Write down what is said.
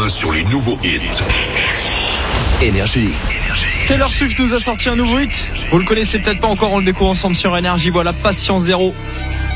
main sur les nouveaux hits. Énergie. Taylor Swift nous a sorti un nouveau hit. Vous le connaissez peut-être pas encore, on le découvre ensemble sur Énergie. Voilà, Patience Zéro.